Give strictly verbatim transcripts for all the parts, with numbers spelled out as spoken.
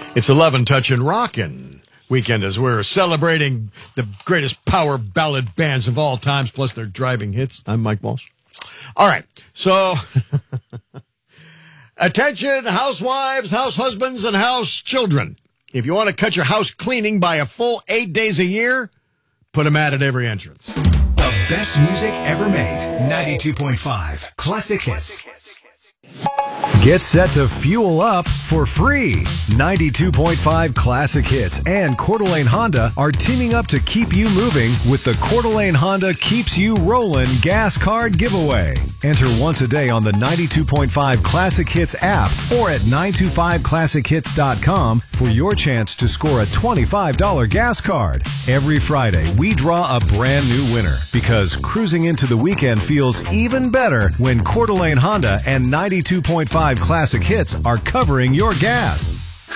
It's eleven Touchin' Rockin' weekend as we're celebrating the greatest power ballad bands of all times, plus their driving hits. I'm Mike Walsh. All right, so attention, housewives, house husbands, and house children. If you want to cut your house cleaning by a full eight days a year, put them at at every entrance. The best music ever made. ninety-two point five Classic Hits. Get set to fuel up for free. ninety-two point five Classic Hits and Coeur d'Alene Honda are teaming up to keep you moving with the Coeur d'Alene Honda Keeps You Rollin' gas card giveaway. Enter once a day on the ninety-two point five Classic Hits app or at nine two five classic hits dot com for your chance to score a twenty-five dollars gas card. Every Friday, we draw a brand new winner because cruising into the weekend feels even better when Coeur d'Alene Honda and ninety-two point five Classic Hits are covering your gas.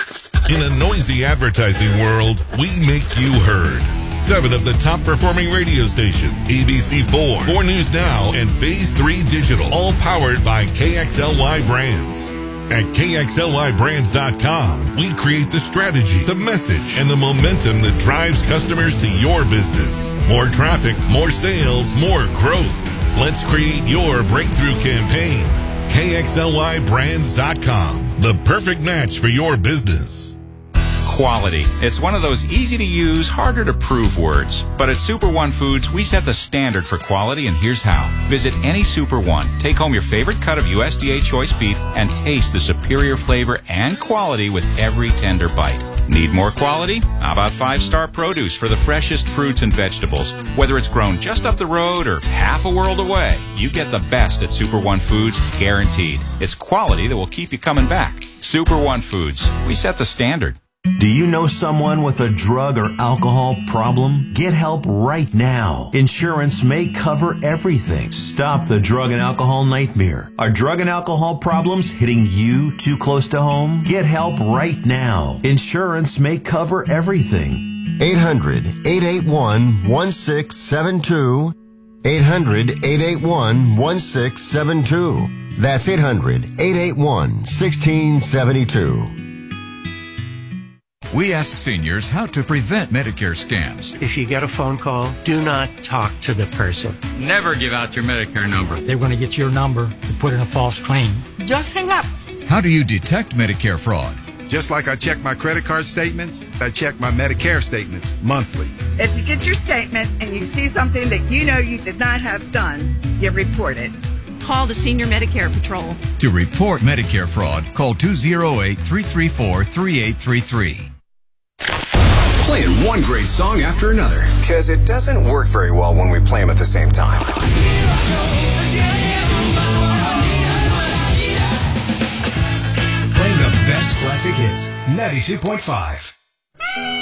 In a noisy advertising world, we make you heard. Seven of the top performing radio stations, A B C four, four News Now, and Phase three Digital, all powered by K X L Y Brands. At K X L Y brands dot com, we create the strategy, the message, and the momentum that drives customers to your business. More traffic, more sales, more growth. Let's create your breakthrough campaign. K X L Y brands dot com, the perfect match for your business. Quality. It's one of those easy-to-use, harder-to-prove words. But at Super One Foods, we set the standard for quality, and here's how. Visit any Super One, take home your favorite cut of U S D A choice beef, and taste the superior flavor and quality with every tender bite. Need more quality? How about five-star produce for the freshest fruits and vegetables? Whether it's grown just up the road or half a world away, you get the best at Super One Foods, guaranteed. It's quality that will keep you coming back. Super One Foods. We set the standard. Do you know someone with a drug or alcohol problem? Get help right now. Insurance may cover everything. Stop the drug and alcohol nightmare. Are drug and alcohol problems hitting you too close to home? Get help right now. Insurance may cover everything. eight hundred, eight eight one, one six seven two. eight hundred, eight eight one, one six seven two. That's eight hundred, eight eight one, one six seven two. We ask seniors how to prevent Medicare scams. If you get a phone call, do not talk to the person. Never give out your Medicare number. They're going to get your number to put in a false claim. Just hang up. How do you detect Medicare fraud? Just like I check my credit card statements, I check my Medicare statements monthly. If you get your statement and you see something that you know you did not have done, you report it. Call the Senior Medicare Patrol. To report Medicare fraud, call two oh eight, three three four, three eight three three. Playing one great song after another. Because it doesn't work very well when we play them at the same time. Playing the best classic hits. ninety-two point five.